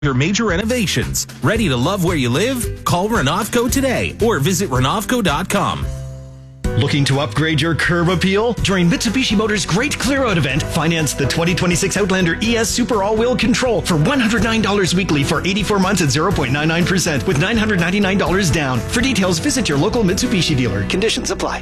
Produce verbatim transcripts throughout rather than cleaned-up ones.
your major renovations. Ready to love where you live? Call Renovco today or visit Renovco dot com. Looking to upgrade your curb appeal? During Mitsubishi Motors' Great Clear Out event, finance the twenty twenty-six Outlander E S Super All-Wheel Control for one hundred nine dollars weekly for eighty-four months at zero point nine nine percent with nine hundred ninety-nine dollars down. For details, visit your local Mitsubishi dealer. Conditions apply.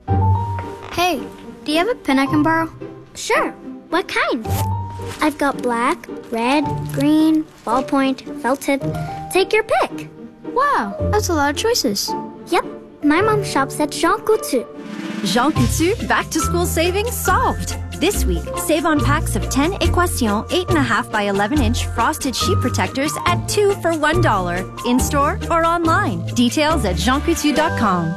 Hey, do you have a pen I can borrow? Sure. What kind? I've got black, red, green, ballpoint, felt tip. Take your pick. Wow, that's a lot of choices. Yep. My mom shops at Jean Coutu. Jean Coutu back-to-school savings solved. This week, save on packs of ten Equation eight point five by eleven inch frosted sheet protectors at two for one dollar, in-store or online. Details at jean coutu dot com.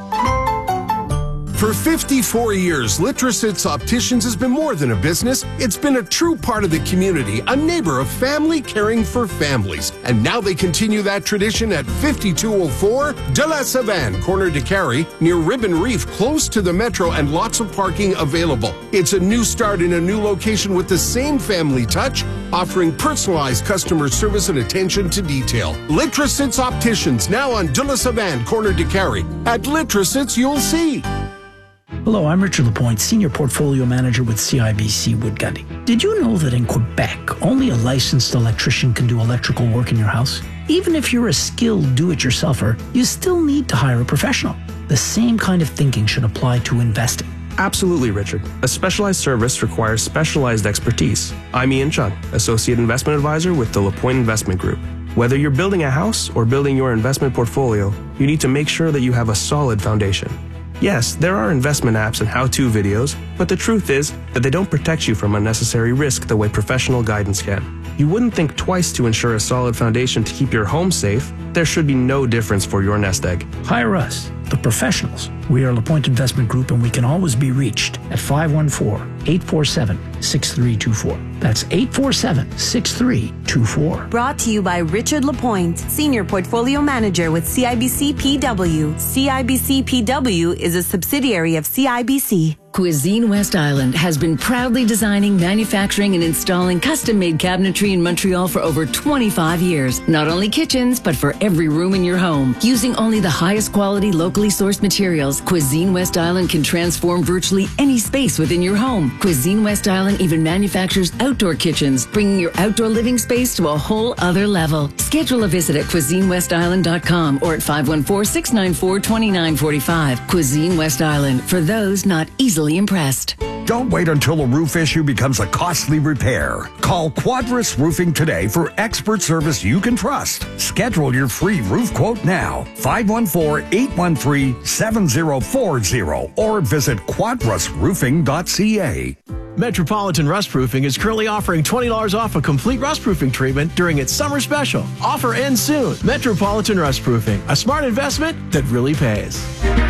For fifty-four years, Litrosits Opticians has been more than a business. It's been a true part of the community, a neighbor of family caring for families. And now they continue that tradition at fifty-two oh four De La Savane, corner de Carrie, near Ribbon Reef, close to the metro and lots of parking available. It's a new start in a new location with the same family touch, offering personalized customer service and attention to detail. Litrosits Opticians, now on De La Savane, corner de Carrie. At Litrosits, you'll see. Hello, I'm Richard Lapointe, Senior Portfolio Manager with C I B C Wood Gundy. Did you know that in Quebec, only a licensed electrician can do electrical work in your house? Even if you're a skilled do-it-yourselfer, you still need to hire a professional. The same kind of thinking should apply to investing. Absolutely, Richard. A specialized service requires specialized expertise. I'm Ian Chung, Associate Investment Advisor with the Lapointe Investment Group. Whether you're building a house or building your investment portfolio, you need to make sure that you have a solid foundation. Yes, there are investment apps and how-to videos, but the truth is that they don't protect you from unnecessary risk the way professional guidance can. You wouldn't think twice to ensure a solid foundation to keep your home safe. There should be no difference for your nest egg. Hire us, the professionals. We are LaPointe Investment Group, and we can always be reached at five one four, eight four seven, six three two four. That's eight four seven, six three two four. Brought to you by Richard Lapointe, Senior Portfolio Manager with C I B C P W. C I B C P W is a subsidiary of C I B C. Cuisine West Island has been proudly designing, manufacturing, and installing custom-made cabinetry in Montreal for over twenty-five years. Not only kitchens, but for every room in your home. Using only the highest quality, locally sourced materials, Cuisine West Island can transform virtually any space within your home. Cuisine West Island even manufactures outdoor kitchens, bringing your outdoor living space to a whole other level. Schedule a visit at cuisine west island dot com or at five one four, six nine four, two nine four five. Cuisine West Island, for those not easily impressed. Don't wait until a roof issue becomes a costly repair. Call Quadris Roofing today for expert service you can trust. Schedule your free roof quote now. five one four, eight one three, seven zero four zero or visit quadris roofing dot c a. Metropolitan Rustproofing is currently offering twenty dollars off a complete rustproofing treatment during its summer special. Offer ends soon. Metropolitan Rustproofing, a smart investment that really pays.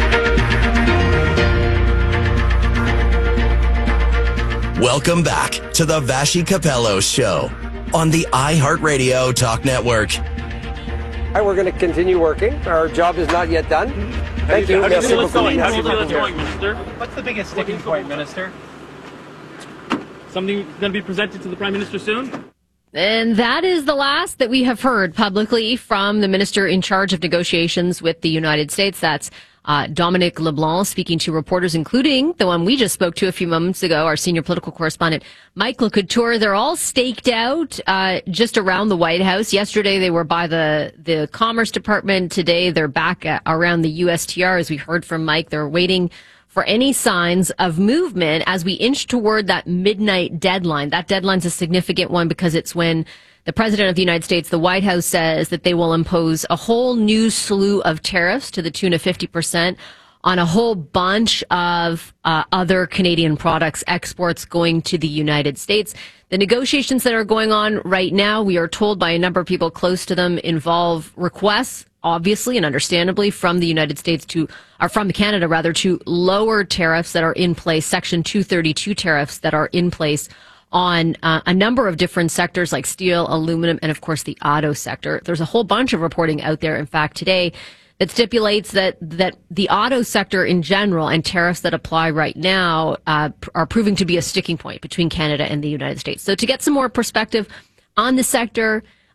Welcome back to the Vassy Capello Show on the iHeartRadio Talk Network. All right, we're going to continue working. Our job is not yet done. Thank you. How do you feel it's going? How do you feel it's going, Minister? What's the biggest sticking point, Minister? Something going to be presented to the Prime Minister soon? And that is the last that we have heard publicly from the minister in charge of negotiations with the United States. That's uh, Dominic LeBlanc speaking to reporters, including the one we just spoke to a few moments ago, our senior political correspondent, Michael Couture. They're all staked out uh, just around the White House. Yesterday, they were by the, the Commerce Department. Today, they're back at, around the U S T R, as we heard from Mike. They're waiting for any signs of movement as we inch toward that midnight deadline. That deadline's a significant one because it's when the President of the United States, the White House, says that they will impose a whole new slew of tariffs to the tune of fifty percent on a whole bunch of uh, other Canadian products, exports going to the United States. The negotiations that are going on right now, we are told by a number of people close to them, involve requests, obviously and understandably, from the United States to, or from Canada rather, to lower tariffs that are in place, Section two thirty-two tariffs that are in place on uh, a number of different sectors like steel, aluminum, and of course the auto sector. There's a whole bunch of reporting out there, in fact, today that stipulates that, that the auto sector in general and tariffs that apply right now uh, are proving to be a sticking point between Canada and the United States. So to get some more perspective on the sector,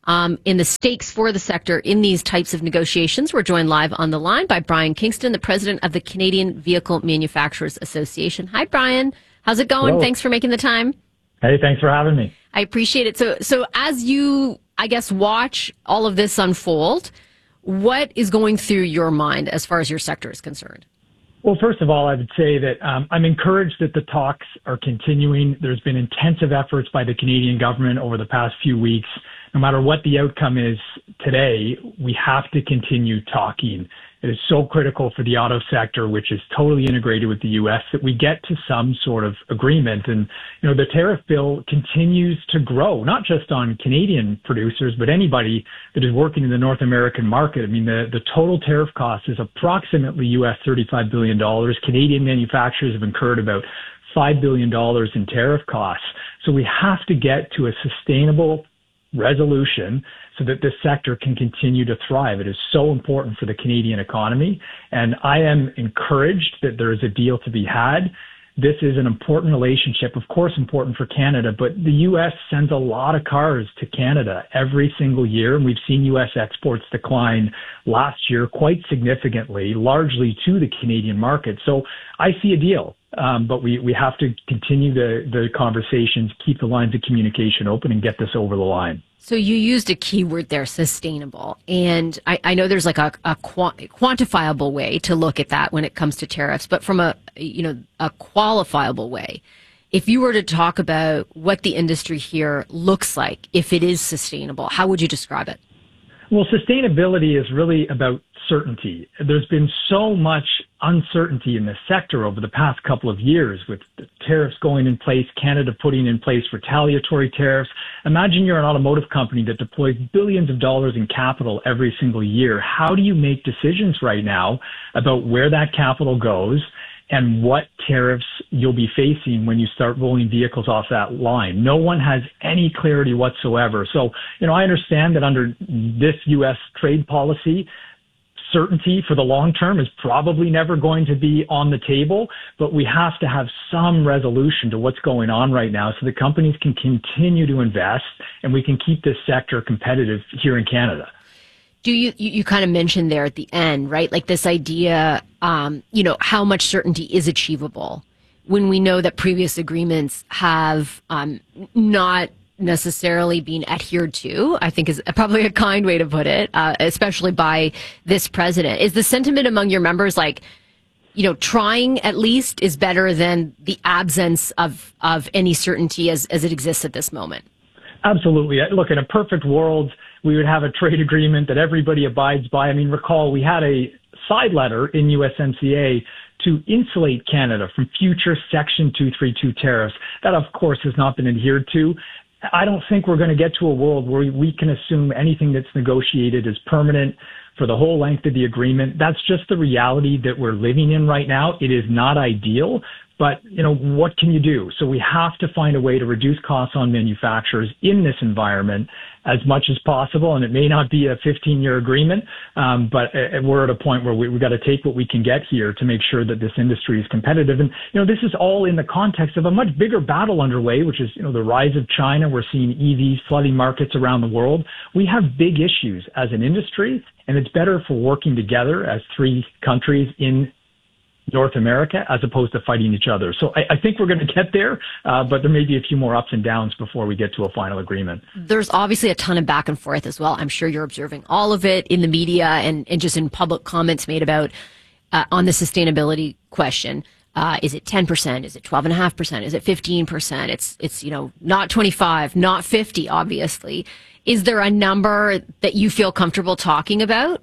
um, in the stakes for the sector in these types of negotiations. We're joined live on the line by Brian Kingston, the president of the Canadian Vehicle Manufacturers Association. Hi, Brian. How's it going? Hello. Thanks for making the time. Hey, thanks for having me. I appreciate it. So, so as you, I guess, watch all of this unfold, what is going through your mind as far as your sector is concerned? Well, first of all, I would say that um, I'm encouraged that the talks are continuing. There's been intensive efforts by the Canadian government over the past few weeks. No matter what the outcome is today, we have to continue talking. It is so critical for the auto sector, which is totally integrated with the U S, that we get to some sort of agreement. And, you know, the tariff bill continues to grow, not just on Canadian producers, but anybody that is working in the North American market. I mean, the, the total tariff cost is approximately U S thirty-five billion dollars. Canadian manufacturers have incurred about five billion dollars in tariff costs. So we have to get to a sustainable resolution so that this sector can continue to thrive. It is so important for the Canadian economy, and I am encouraged that there is a deal to be had. This is an important relationship, of course important for Canada, but the U S sends a lot of cars to Canada every single year, and we've seen U S exports decline last year quite significantly, largely to the Canadian market. So I see a deal. Um, but we, we have to continue the, the conversations, keep the lines of communication open, and get this over the line. So you used a keyword there, sustainable. And I, I know there's like a, a quantifiable way to look at that when it comes to tariffs, but from a, you know, a qualifiable way, if you were to talk about what the industry here looks like, if it is sustainable, how would you describe it? Well, sustainability is really about certainty. There's been so much uncertainty in the sector over the past couple of years with the tariffs going in place, Canada putting in place retaliatory tariffs. Imagine you're an automotive company that deploys billions of dollars in capital every single year. How do you make decisions right now about where that capital goes and what tariffs you'll be facing when you start rolling vehicles off that line? No one has any clarity whatsoever. So, you know, I understand that under this U S trade policy, certainty for the long term is probably never going to be on the table, but we have to have some resolution to what's going on right now so the companies can continue to invest and we can keep this sector competitive here in Canada. Do you, you, you kind of mentioned there at the end, right? Like this idea, um, you know, how much certainty is achievable when we know that previous agreements have um, not necessarily being adhered to, I think is probably a kind way to put it, uh, especially by this president. Is the sentiment among your members like, you know, trying at least is better than the absence of, of any certainty as, as it exists at this moment? Absolutely. Look, in a perfect world, we would have a trade agreement that everybody abides by. I mean, recall we had a side letter in U S M C A to insulate Canada from future Section two thirty-two tariffs. That, of course, has not been adhered to. I don't think we're going to get to a world where we can assume anything that's negotiated is permanent for the whole length of the agreement. That's just the reality that we're living in right now. It is not ideal, but, you know, what can you do? So we have to find a way to reduce costs on manufacturers in this environment as much as possible. And it may not be a fifteen-year agreement, um, but uh, we're at a point where we, we've got to take what we can get here to make sure that this industry is competitive. And, you know, this is all in the context of a much bigger battle underway, which is, you know, the rise of China. We're seeing E Vs flooding markets around the world. We have big issues as an industry, and it's better for working together as three countries in North America as opposed to fighting each other. So I, I think we're going to get there, uh, but there may be a few more ups and downs before we get to a final agreement. There's obviously a ton of back and forth as well. I'm sure you're observing all of it in the media and, and just in public comments made about uh, on the sustainability question. Uh, is it ten percent? Is it twelve point five percent? Is it fifteen percent? It's, it's, you know, not twenty-five, not fifty, obviously. Is there a number that you feel comfortable talking about?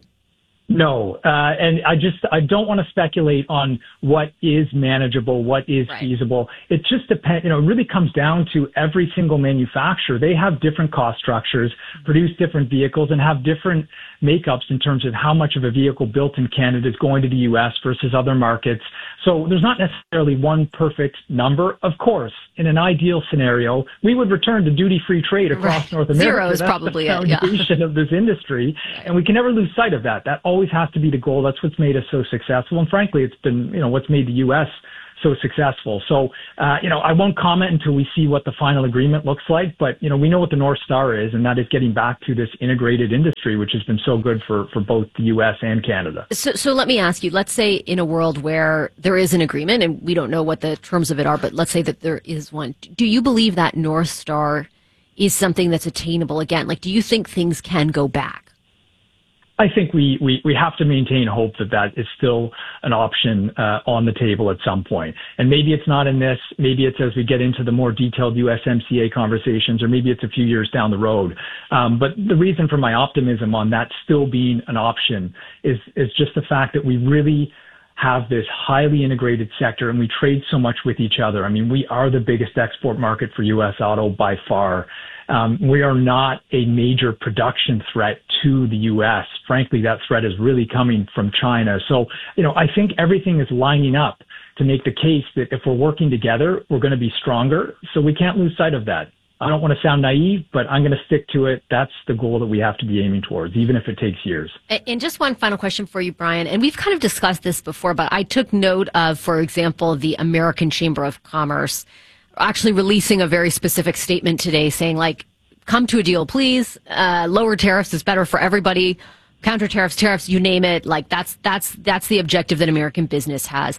No, uh, and I just, I don't want to speculate on what is manageable, what is right. feasible. It just depends, you know, it really comes down to every single manufacturer. They have different cost structures, produce different vehicles, and have different makeups in terms of how much of a vehicle built in Canada is going to the U S versus other markets. So there's not necessarily one perfect number. Of course, in an ideal scenario, we would return to duty-free trade across right. North America. Zero is That's probably the foundation it, yeah. of this industry, right. and we can never lose sight of that. That always has to be the goal. That's what's made us so successful, and frankly, it's been, you know, what's made the U S so successful. So, uh, you know, I won't comment until we see what the final agreement looks like, but, you know, we know what the North Star is, and that is getting back to this integrated industry, which has been so good for, for both the U S and Canada. So, so let me ask you, let's say in a world where there is an agreement, and we don't know what the terms of it are, but let's say that there is one. Do you believe that North Star is something that's attainable again? Like, do you think things can go back? I think we, we, we have to maintain hope that that is still an option uh, on the table at some point. And maybe it's not in this, maybe it's as we get into the more detailed U S M C A conversations, or maybe it's a few years down the road. Um, but the reason for my optimism on that still being an option is, is just the fact that we really have this highly integrated sector, and we trade so much with each other. I mean, we are the biggest export market for U S auto by far. Um, we are not a major production threat to the U S. Frankly, that threat is really coming from China. So, you know, I think everything is lining up to make the case that if we're working together, we're going to be stronger. So we can't lose sight of that. I don't want to sound naive, but I'm going to stick to it. That's the goal that we have to be aiming towards, even if it takes years. And just one final question for you, Brian. And we've kind of discussed this before, but I took note of, for example, the American Chamber of Commerce actually releasing a very specific statement today saying, like, come to a deal, please. Uh, lower tariffs is better for everybody. Counter tariffs, tariffs, you name it. Like, that's, that's, that's the objective that American business has.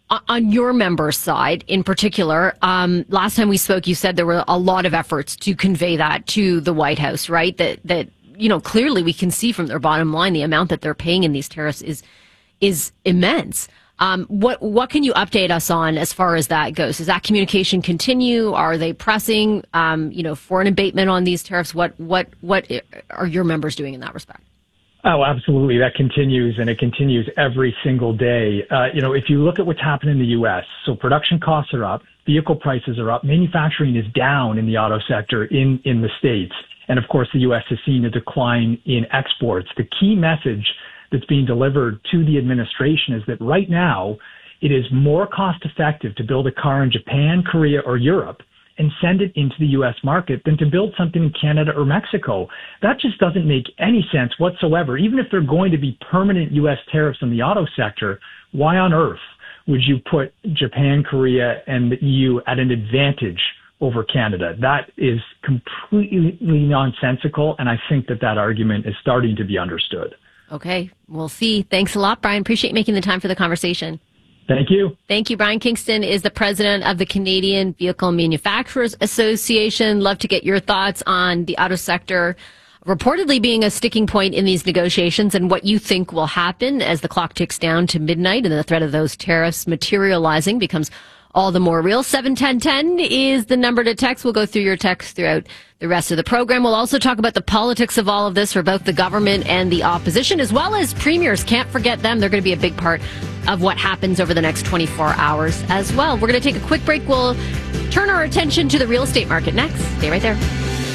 On your members' side, in particular, um, last time we spoke, you said there were a lot of efforts to convey that to the White House, right? That, that, you know, clearly we can see from their bottom line, the amount that they're paying in these tariffs is, is immense. Um, what, what can you update us on as far as that goes? Does that communication continue? Are they pressing, um, you know, for an abatement on these tariffs? What, what, what are your members doing in that respect? Oh, absolutely. That continues, and it continues every single day. Uh, you know, if you look at what's happened in the U S, so production costs are up, vehicle prices are up, manufacturing is down in the auto sector in, in the States. And of course, the U S has seen a decline in exports. The key message that's being delivered to the administration is that right now it is more cost effective to build a car in Japan, Korea, or Europe and send it into the U S market than to build something in Canada or Mexico. That just doesn't make any sense whatsoever. Even if they're going to be permanent U S tariffs on the auto sector, why on earth would you put Japan, Korea, and the E U at an advantage over Canada? That is completely nonsensical, and I think that that argument is starting to be understood. Okay, we'll see. Thanks a lot, Brian. Appreciate making the time for the conversation. Thank you. Thank you. Brian Kingston is the president of the Canadian Vehicle Manufacturers Association. Love to get your thoughts on the auto sector reportedly being a sticking point in these negotiations and what you think will happen as the clock ticks down to midnight and the threat of those tariffs materializing becomes all the more real. seven ten ten is the number to text. We'll go through your texts throughout the rest of the program. We'll also talk about the politics of all of this for both the government and the opposition, as well as premiers. Can't forget them. They're going to be a big part of what happens over the next twenty-four hours as well. We're going to take a quick break. We'll turn our attention to the real estate market next. Stay right there.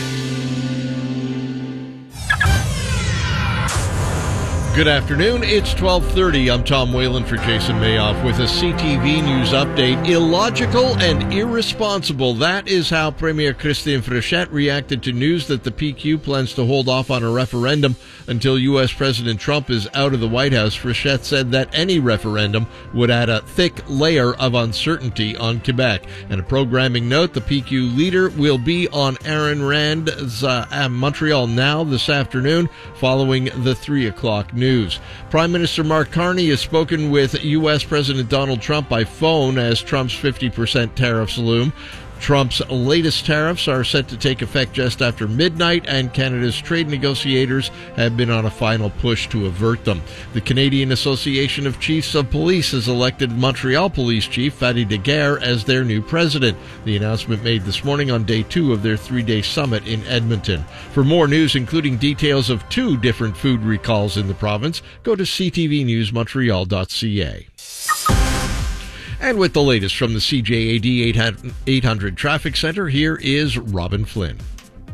Good afternoon. It's twelve thirty. I'm Tom Whalen for Jason Mayoff with a C T V News update. Illogical and irresponsible. That is how Premier Christine Frechette reacted to news that the P Q plans to hold off on a referendum until U S President Trump is out of the White House. Frechette said that any referendum would add a thick layer of uncertainty on Quebec. And a programming note, the P Q leader will be on Aaron Rand's uh, Montreal Now this afternoon following the three o'clock news. News. Prime Minister Mark Carney has spoken with U S President Donald Trump by phone as Trump's fifty percent tariffs loom. Trump's latest tariffs are set to take effect just after midnight, and Canada's trade negotiators have been on a final push to avert them. The Canadian Association of Chiefs of Police has elected Montreal Police Chief Fadi Daguerre as their new president. The announcement made this morning on day two of their three-day summit in Edmonton. For more news, including details of two different food recalls in the province, go to c t v news montreal dot c a. And with the latest from the C J A D eight hundred Traffic Center, here is Robin Flynn.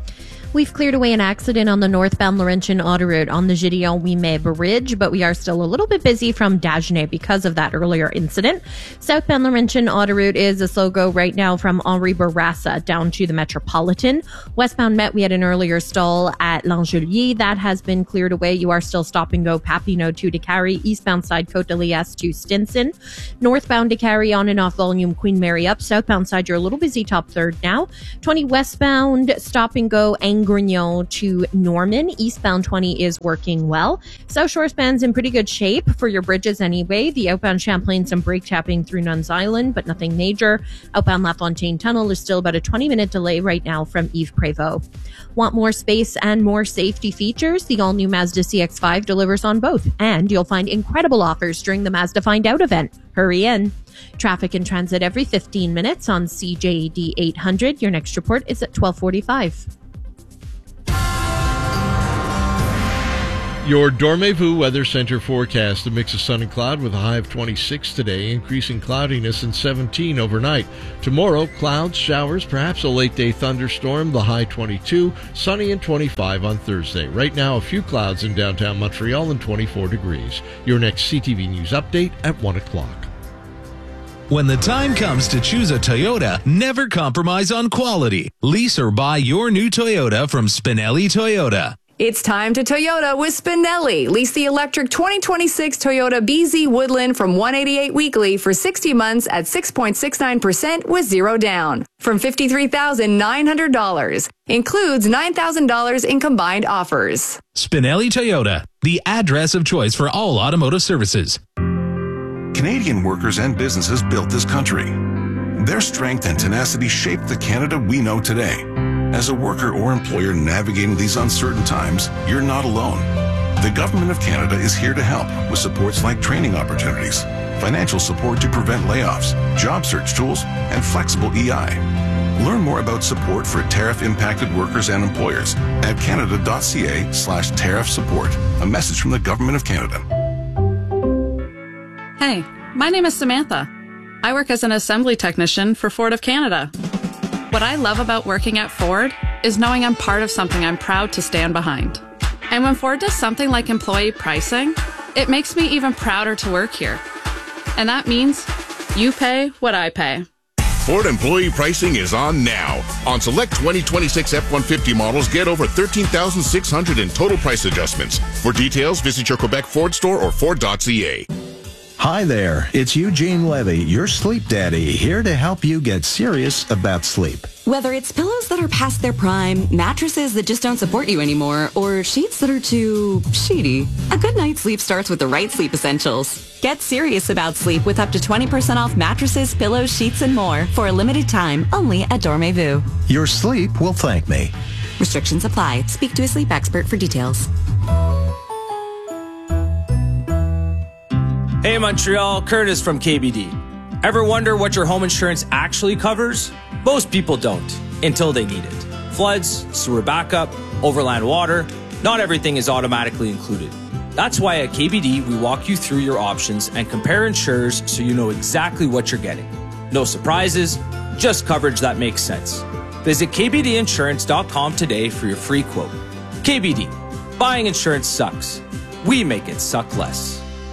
We've cleared away an accident on the northbound Laurentian autoroute on the Gideon-Ouimet Bridge, but we are still a little bit busy from Dagenais because of that earlier incident. Southbound Laurentian autoroute is a slow go right now from Henri Bourassa down to the Metropolitan. Westbound Met, we had an earlier stall at L'Angelier. That has been cleared away. You are still stop and go Papineau to Décarie, eastbound side Côte-de-Liesse to Stinson. Northbound Décarie on and off volume Queen Mary up. Southbound side, you're a little busy top third now. twenty westbound, stop and go Grignon to Norman. Eastbound twenty is working well. South Shore span's in pretty good shape for your bridges anyway. The outbound Champlain, some brake tapping through Nuns Island, but nothing major. Outbound La Fontaine Tunnel is still about a twenty minute delay right now from Yves Prévost. Want more space and more safety features? The all-new Mazda C X five delivers on both, and you'll find incredible offers during the Mazda Find Out event. Hurry in. Traffic and transit every fifteen minutes on C J D eight hundred. Your next report is at twelve forty-five. Your Dormez-vous Weather Center forecast: a mix of sun and cloud with a high of twenty-six today, increasing cloudiness and seventeen overnight. Tomorrow, clouds, showers, perhaps a late-day thunderstorm, the high twenty-two, sunny and twenty-five on Thursday. Right now, a few clouds in downtown Montreal and twenty-four degrees. Your next C T V News update at one o'clock. When the time comes to choose a Toyota, never compromise on quality. Lease or buy your new Toyota from Spinelli Toyota. It's time to Toyota with Spinelli. Lease the electric twenty twenty-six Toyota B Z Woodland from one hundred eighty-eight weekly for sixty months at six point six nine percent with zero down from fifty-three thousand nine hundred dollars. Includes nine thousand dollars in combined offers. Spinelli Toyota, the address of choice for all automotive services. Canadian workers and businesses built this country. Their strength and tenacity shaped the Canada we know today. As a worker or employer navigating these uncertain times, you're not alone. The Government of Canada is here to help with supports like training opportunities, financial support to prevent layoffs, job search tools, and flexible E I. Learn more about support for tariff-impacted workers and employers at canada.ca slash tariff support. A message from the Government of Canada. Hey, my name is Samantha. I work as an assembly technician for Ford of Canada. What I love about working at Ford is knowing I'm part of something I'm proud to stand behind. And when Ford does something like employee pricing, it makes me even prouder to work here. And that means you pay what I pay. Ford employee pricing is on now. On select twenty twenty-six F one fifty models, get over thirteen thousand six hundred dollars in total price adjustments. For details, visit your Quebec Ford store or Ford dot C A. Hi there, it's Eugene Levy, your sleep daddy, here to help you get serious about sleep. Whether it's pillows that are past their prime, mattresses that just don't support you anymore, or sheets that are too sheety, a good night's sleep starts with the right sleep essentials. Get serious about sleep with up to twenty percent off mattresses, pillows, sheets, and more for a limited time only at Dormez-vous. Your sleep will thank me. Restrictions apply. Speak to a sleep expert for details. Hey Montreal, Curtis from K B D. Ever wonder what your home insurance actually covers? Most people don't, until they need it. Floods, sewer backup, overland water, not everything is automatically included. That's why at K B D we walk you through your options and compare insurers so you know exactly what you're getting. No surprises, just coverage that makes sense. Visit k b d insurance dot com today for your free quote. K B D, buying insurance sucks. We make it suck less.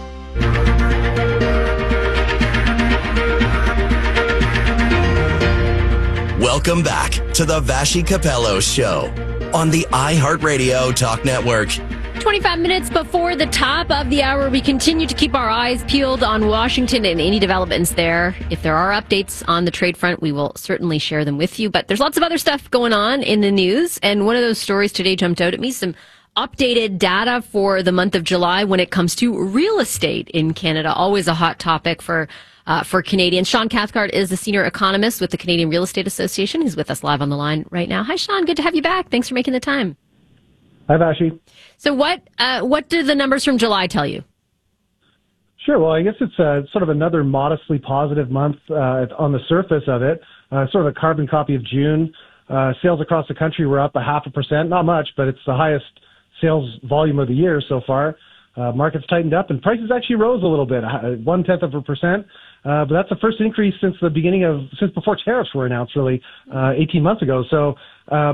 Welcome back to the Vassy Capello Show on the iHeartRadio Talk Network. twenty-five minutes before the top of the hour, we continue to keep our eyes peeled on Washington and any developments there. If there are updates on the trade front, we will certainly share them with you. But there's lots of other stuff going on in the news. And one of those stories today jumped out at me, some updated data for the month of July when it comes to real estate in Canada. Always a hot topic for uh, for Canadians. Sean Cathcart is the senior economist with the Canadian Real Estate Association. He's with us live on the line right now. Hi, Sean. Good to have you back. Thanks for making the time. Hi, Vassy. So what uh, what do the numbers from July tell you? Sure. Well, I guess it's uh, sort of another modestly positive month uh, on the surface of it. Uh, sort of a carbon copy of June. Uh, sales across the country were up a half a percent. Not much, but it's the highest sales volume of the year so far. Uh, markets tightened up and prices actually rose a little bit, one tenth of a percent. Uh, but that's the first increase since the beginning of, since before tariffs were announced, really, uh, eighteen months ago. So, um,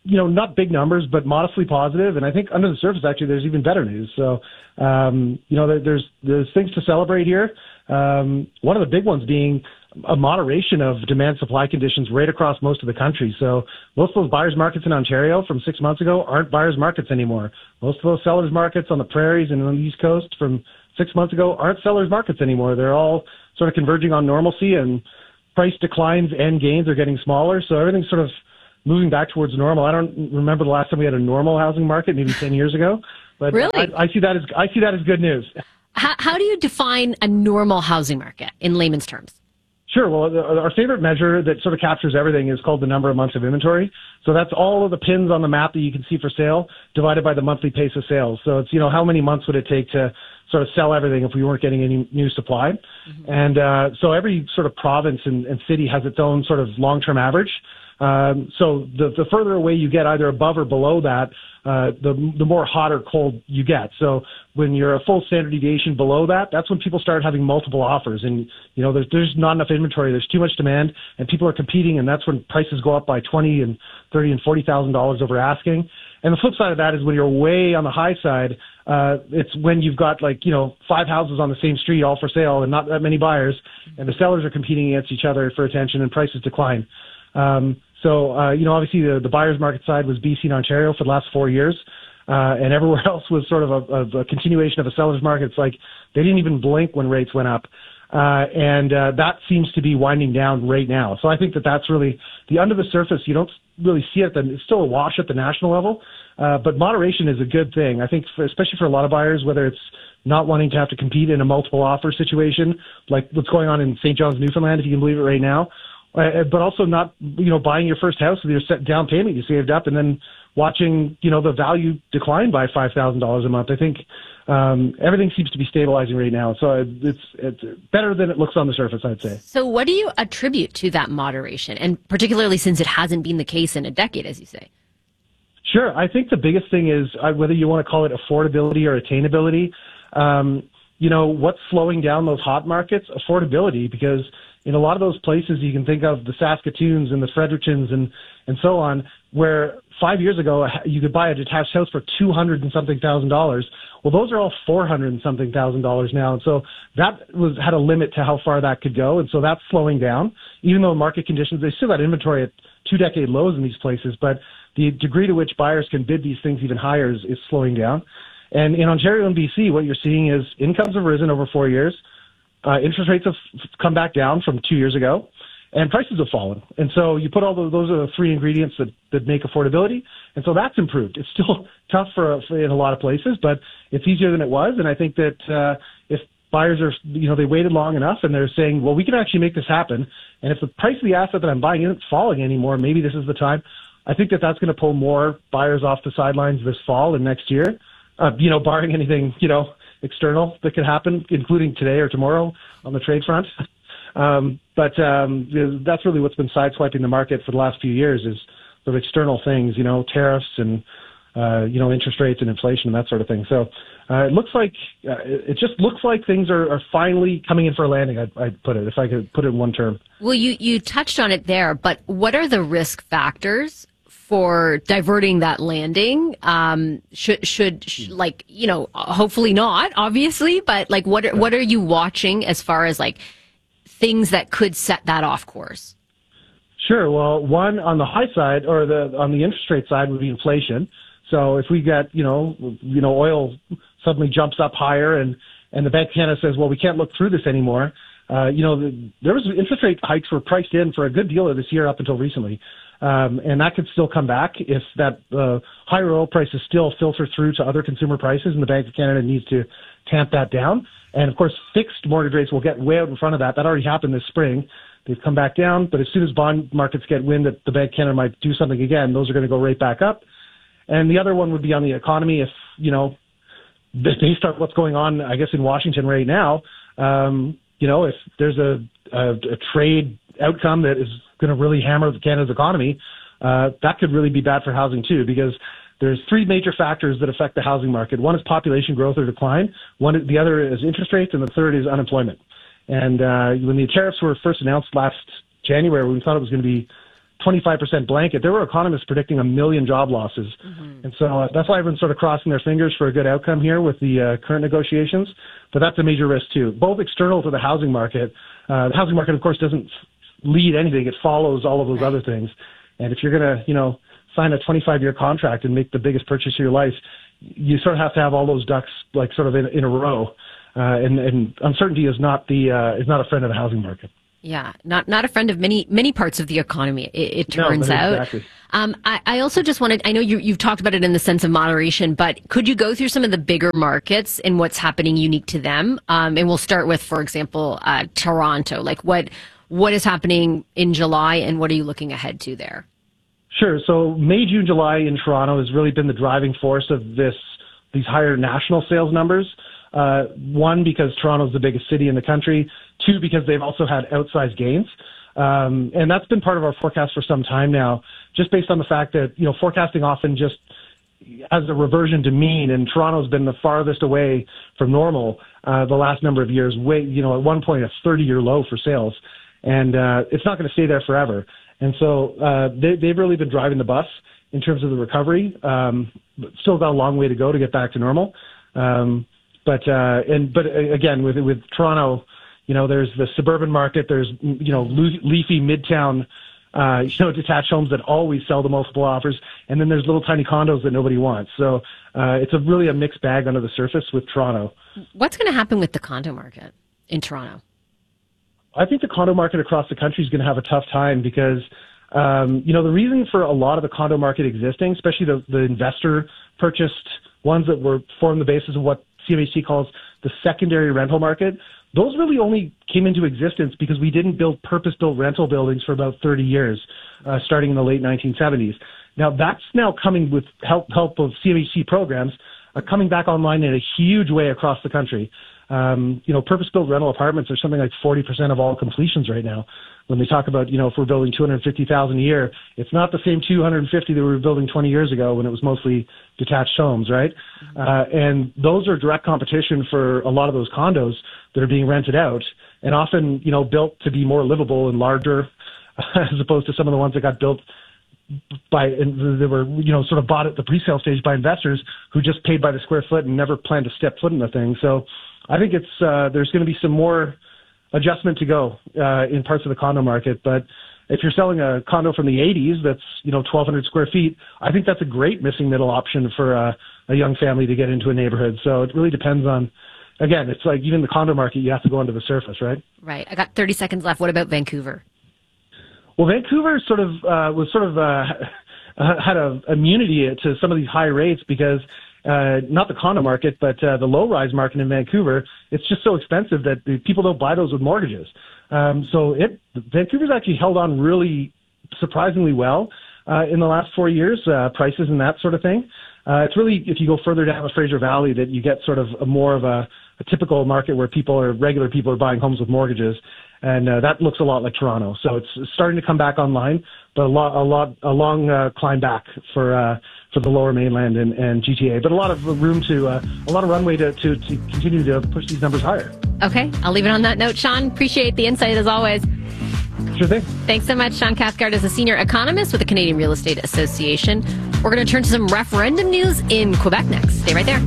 you know, not big numbers, but modestly positive. And I think under the surface, actually, there's even better news. So, um, you know, there, there's there's things to celebrate here. Um, one of the big ones being a moderation of demand-supply conditions right across most of the country. So most of those buyers markets in Ontario from six months ago aren't buyers markets anymore. Most of those sellers markets on the prairies and on the East Coast from six months ago aren't sellers markets anymore. They're all sort of converging on normalcy, and price declines and gains are getting smaller. So everything's sort of moving back towards normal. I don't remember the last time we had a normal housing market, maybe ten years ago. But really? I, I see that as I see that as good news. How, how do you define a normal housing market in layman's terms? Sure. Well, our favorite measure that sort of captures everything is called the number of months of inventory. So that's all of the pins on the map that you can see for sale divided by the monthly pace of sales. So it's, you know, how many months would it take to sort of sell everything if we weren't getting any new supply? Mm-hmm. And uh, so every sort of province and, and city has its own sort of long-term average. Um, so the, the further away you get, either above or below that, uh, the, the more hot or cold you get. So when you're a full standard deviation below that, that's when people start having multiple offers. And, you know, there's, there's not enough inventory. There's too much demand and people are competing. And that's when prices go up by twenty and thirty and forty thousand dollars over asking. And the flip side of that is when you're way on the high side, uh, it's when you've got like, you know, five houses on the same street all for sale and not that many buyers, and the sellers are competing against each other for attention and prices decline. Um, So, uh, you know, obviously the, the buyer's market side was B C and Ontario for the last four years, uh, and everywhere else was sort of a, a, a continuation of a seller's market. It's like they didn't even blink when rates went up, uh, and uh, that seems to be winding down right now. So I think that that's really the under the surface. You don't really see it. It's still a wash at the national level, uh, but moderation is a good thing. I think, for, especially for a lot of buyers, whether it's not wanting to have to compete in a multiple offer situation like what's going on in Saint John's, Newfoundland, if you can believe it right now. Uh, but also not, you know, buying your first house with your set down payment you saved up and then watching, you know, the value decline by five thousand dollars a month. I think um, everything seems to be stabilizing right now. So it's, it's better than it looks on the surface, I'd say. So what do you attribute to that moderation? And particularly since it hasn't been the case in a decade, as you say. Sure. I think the biggest thing is uh, whether you want to call it affordability or attainability. Um, you know, what's slowing down those hot markets? Affordability, because in a lot of those places, you can think of the Saskatoons and the Frederictons and, and so on, where five years ago you could buy a detached house for two hundred and something thousand dollars. Well, those are all four hundred and something thousand dollars now. And so that was had a limit to how far that could go. And so that's slowing down, even though market conditions, they still got inventory at two decade lows in these places. But the degree to which buyers can bid these things even higher is, is slowing down. And in Ontario and B C, what you're seeing is incomes have risen over four years. Uh, interest rates have come back down from two years ago, and prices have fallen. And so you put all the, those are the three ingredients that, that make affordability. And so that's improved. It's still tough for, for in a lot of places, but it's easier than it was. And I think that uh, if buyers are, you know, they waited long enough and they're saying, well, we can actually make this happen. And if the price of the asset that I'm buying isn't falling anymore, maybe this is the time. I think that that's going to pull more buyers off the sidelines this fall and next year, uh, you know, barring anything, you know, external that could happen, including today or tomorrow on the trade front. Um, but um, that's really what's been sideswiping the market for the last few years is sort of external things, you know, tariffs and, uh, you know, interest rates and inflation and that sort of thing. So uh, it looks like, uh, it just looks like things are, are finally coming in for a landing, I'd, I'd put it, if I could put it in one term. Well, you, you touched on it there, but what are the risk factors for diverting that landing? Um, should, should, sh- like, you know, hopefully not, obviously, but like, what are, what are you watching as far as like things that could set that off course? Sure. Well, one on the high side or the, on the interest rate side would be inflation. So if we get, you know, you know, oil suddenly jumps up higher and, and the Bank of Canada says, well, we can't look through this anymore. Uh, you know, the, there was interest rate hikes were priced in for a good deal of this year up until recently. Um, and that could still come back if that uh, higher oil prices still filter through to other consumer prices, and the Bank of Canada needs to tamp that down. And, of course, fixed mortgage rates will get way out in front of that. That already happened this spring. They've come back down, but as soon as bond markets get wind that the Bank of Canada might do something again, those are going to go right back up. And the other one would be on the economy. If, you know, based on what's going on, I guess, in Washington right now, um, you know, if there's a, a, a trade outcome that is going to really hammer Canada's economy, uh, that could really be bad for housing too, because there's three major factors that affect the housing market. One is population growth or decline. One, the other is interest rates, and the third is unemployment. And uh, when the tariffs were first announced last January, we thought it was going to be twenty-five percent blanket. There were economists predicting a million job losses. Mm-hmm. And so uh, that's why everyone's sort of crossing their fingers for a good outcome here with the uh, current negotiations. But that's a major risk too, both external to the housing market. Uh, the housing market, of course, doesn't lead anything. It follows all of those other things. And if you're going to, you know, sign a twenty-five year contract and make the biggest purchase of your life, you sort of have to have all those ducks like sort of in, in a row. Uh, and, and uncertainty is not the uh, is not a friend of the housing market. Yeah, not not a friend of many many parts of the economy. It, it turns no, out. Exactly. Um, I, I also just wanted. I know you you've talked about it in the sense of moderation, but could you go through some of the bigger markets and what's happening unique to them? Um, and we'll start with, for example, uh, Toronto. Like what what is happening in July, and what are you looking ahead to there? Sure. So May, June, July in Toronto has really been the driving force of this these higher national sales numbers. Uh, one, because Toronto is the biggest city in the country. Two, because they've also had outsized gains. Um, and that's been part of our forecast for some time now, just based on the fact that, you know, forecasting often just has a reversion to mean, and Toronto's been the farthest away from normal uh, the last number of years, way, you know, at one point a thirty-year low for sales. And uh, it's not going to stay there forever. And so uh, they, they've really been driving the bus in terms of the recovery. Um, still got a long way to go to get back to normal. Um, But uh, and but again, with with Toronto, you know, there's the suburban market. There's you know leafy midtown, uh, you know, detached homes that always sell the multiple offers, and then there's little tiny condos that nobody wants. So uh, it's a really a mixed bag under the surface with Toronto. What's going to happen with the condo market in Toronto? I think the condo market across the country is going to have a tough time because um, you know the reason for a lot of the condo market existing, especially the the investor purchased ones that were form the basis of what C M H C calls the secondary rental market, those really only came into existence because we didn't build purpose-built rental buildings for about thirty years, uh, starting in the late nineteen seventies. Now, that's now coming with help help of C M H C programs, uh, coming back online in a huge way across the country. Um, you know, purpose-built rental apartments are something like forty percent of all completions right now. When they talk about, you know, if we're building two hundred fifty thousand a year, it's not the same two hundred fifty that we were building twenty years ago when it was mostly detached homes, right? Mm-hmm. Uh, and those are direct competition for a lot of those condos that are being rented out and often, you know, built to be more livable and larger as opposed to some of the ones that got built by, and they were, you know, sort of bought at the pre-sale stage by investors who just paid by the square foot and never planned to step foot in the thing. So I think it's, uh, there's going to be some more adjustment to go uh, in parts of the condo market. But if you're selling a condo from the eighties that's, you know, twelve hundred square feet, I think that's a great missing middle option for uh, a young family to get into a neighborhood. So it really depends on, again, it's like even the condo market, you have to go under the surface, right? Right. I got thirty seconds left. What about Vancouver? Well, Vancouver sort of uh, was sort of uh, had a immunity to some of these high rates because Uh, not the condo market, but uh, the low-rise market in Vancouver, it's just so expensive that the people don't buy those with mortgages. Um, so it Vancouver's actually held on really surprisingly well uh, in the last four years, uh, prices and that sort of thing. Uh, it's really, if you go further down the Fraser Valley, that you get sort of a more of a, a typical market where people are, regular people are buying homes with mortgages. And uh, that looks a lot like Toronto. So it's starting to come back online, but a lot, a lot, a long uh, climb back for uh, for the Lower Mainland and, and G T A. But a lot of room to, uh, a lot of runway to, to, to continue to push these numbers higher. Okay, I'll leave it on that note. Sean, appreciate the insight as always. Sure thing. Thanks so much. Sean Cathcart is a senior economist with the Canadian Real Estate Association. We're going to turn to some referendum news in Quebec next. Stay right there.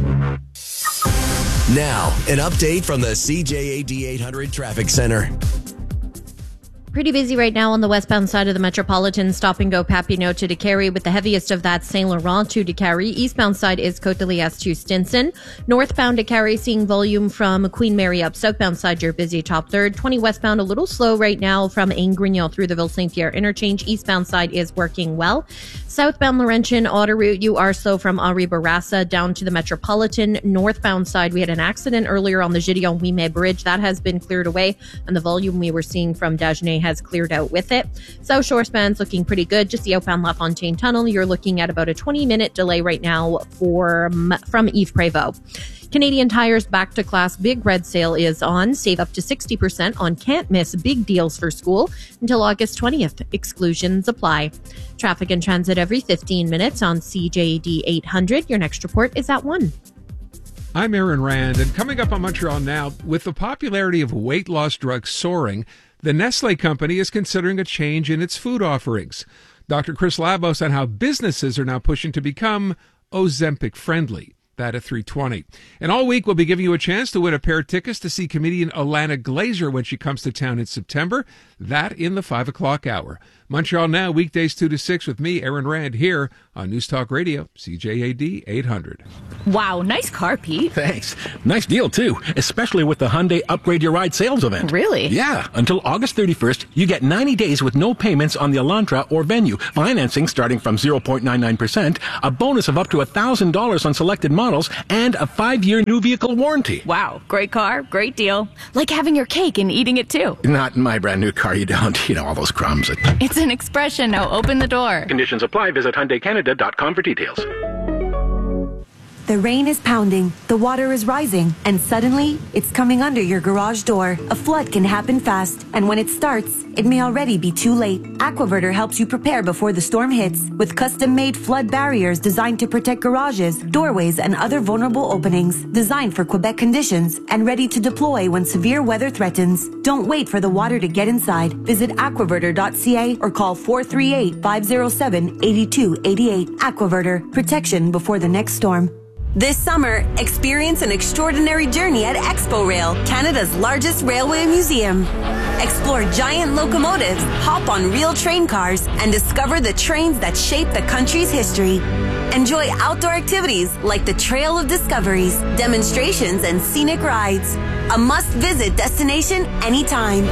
Now, an update from the C J A D eight hundred Traffic Center. Pretty busy right now on the westbound side of the Metropolitan. Stop and go Papineau to DeCarry, with the heaviest of that Saint Laurent to DeCarry. Eastbound side is Côte de Liesse to Stinson. Northbound DeCarry seeing volume from Queen Mary up. Southbound side you're busy top third. twenty westbound a little slow right now from Aingrignon through the Ville-Saint-Pierre interchange. Eastbound side is working well. Southbound Laurentian auto route you are slow from Henri Bourassa down to the Metropolitan. Northbound side we had an accident earlier on the Gideon-Ouimet Bridge. That has been cleared away and the volume we were seeing from Dagenais has cleared out with it. South Shore span's looking pretty good. Just the outbound La Fontaine Tunnel, you're looking at about a twenty minute delay right now for from Yves Prévost. Canadian Tire's Back to Class Big Red Sale is on. Save up to sixty percent on can't miss big deals for school until August twentieth. Exclusions apply. Traffic and transit every fifteen minutes on C J D eight hundred. Your next report is at one. I'm Aaron Rand, and coming up on Montreal Now, with the popularity of weight loss drugs soaring, The Nestle company is considering a change in its food offerings. Doctor Chris Labos on how businesses are now pushing to become Ozempic friendly. That at three twenty. And all week we'll be giving you a chance to win a pair of tickets to see comedian Alana Glazer when she comes to town in September. That in the five o'clock hour. Montreal Now, weekdays two to six with me, Aaron Rand, here on News Talk Radio, C J A D eight hundred. Wow, nice car, Pete. Thanks. Nice deal, too, especially with the Hyundai Upgrade Your Ride sales event. Really? Yeah. Until August thirty-first, you get ninety days with no payments on the Elantra or Venue. Financing starting from zero point nine nine percent, a bonus of up to one thousand dollars on selected models, and a five-year new vehicle warranty. Wow, great car, great deal. Like having your cake and eating it, too. Not in my brand new car, you don't. You know, all those crumbs. It's an expression. Now open the door. Conditions apply. Visit Hyundai Canada dot com for details. The rain is pounding, the water is rising, and suddenly, it's coming under your garage door. A flood can happen fast, and when it starts, it may already be too late. Aquaverter helps you prepare before the storm hits, with custom-made flood barriers designed to protect garages, doorways, and other vulnerable openings, designed for Quebec conditions, and ready to deploy when severe weather threatens. Don't wait for the water to get inside. Visit aquaverter dot c a or call four three eight, five zero seven, eight two eight eight. Aquaverter, protection before the next storm. This summer, experience an extraordinary journey at Expo Rail, Canada's largest railway museum. Explore giant locomotives, hop on real train cars, and discover the trains that shape the country's history. Enjoy outdoor activities like the Trail of Discoveries, demonstrations, and scenic rides. A must-visit destination anytime.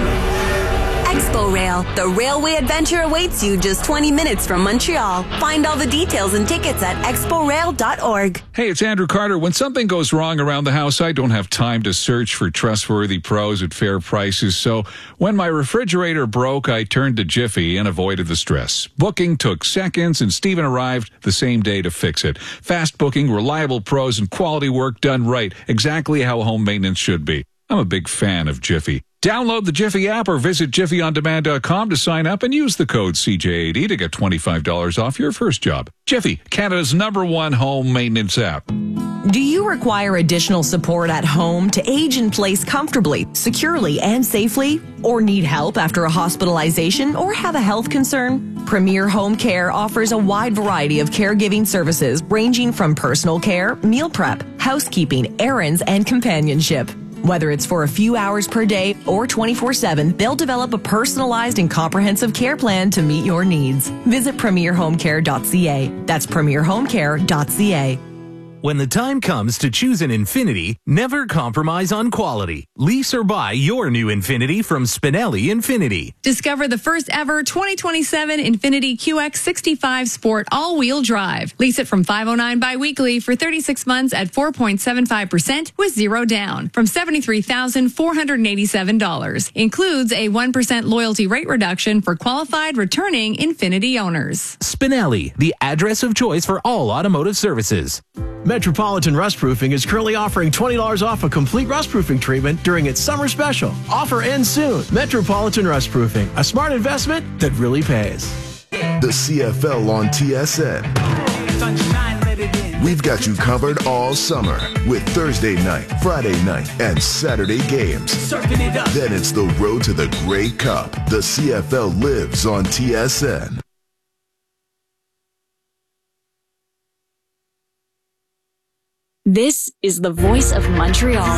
Expo Rail, the railway adventure awaits you just twenty minutes from Montreal. Find all the details and tickets at expo rail dot org. Hey, it's Andrew Carter. When something goes wrong around the house, I don't have time to search for trustworthy pros at fair prices. So when my refrigerator broke, I turned to Jiffy and avoided the stress. Booking took seconds, and Steven arrived the same day to fix it. Fast booking, reliable pros, and quality work done right. Exactly how home maintenance should be. I'm a big fan of Jiffy. Download the Jiffy app or visit jiffy on demand dot com to sign up and use the code C J A D to get twenty-five dollars off your first job. Jiffy, Canada's number one home maintenance app. Do you require additional support at home to age in place comfortably, securely, and safely? Or need help after a hospitalization or have a health concern? Premier Home Care offers a wide variety of caregiving services ranging from personal care, meal prep, housekeeping, errands, and companionship. Whether it's for a few hours per day or twenty-four seven, they'll develop a personalized and comprehensive care plan to meet your needs. Visit premier home care dot c a. That's premier home care dot c a. When the time comes to choose an Infiniti, never compromise on quality. Lease or buy your new Infiniti from Spinelli Infiniti. Discover the first ever twenty twenty-seven Infiniti Q X sixty-five Sport all-wheel drive. Lease it from five oh nine biweekly for thirty-six months at four point seven five percent with zero down from seventy-three thousand four hundred eighty-seven dollars. Includes a one percent loyalty rate reduction for qualified returning Infiniti owners. Spinelli, the address of choice for all automotive services. Metropolitan Rust Proofing is currently offering twenty dollars off a complete rust proofing treatment during its summer special. Offer ends soon. Metropolitan Rust Proofing, a smart investment that really pays. The C F L on T S N. We've got you covered all summer with Thursday night, Friday night, and Saturday games. Then it's the road to the Grey Cup. The C F L lives on T S N. This is the voice of Montreal.